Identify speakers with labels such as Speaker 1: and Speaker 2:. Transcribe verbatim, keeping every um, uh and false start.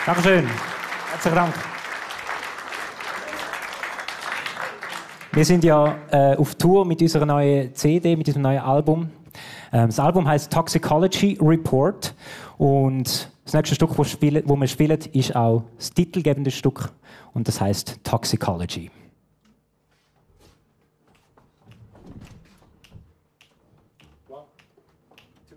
Speaker 1: Dankeschön. Herzlichen Dank. Wir sind ja äh, auf Tour mit unserer neuen C D, mit unserem neuen Album. Ähm, das Album heißt Toxicology Report. Und das nächste Stück, das wir spielen, ist auch das titelgebende Stück. Und das heißt Toxicology.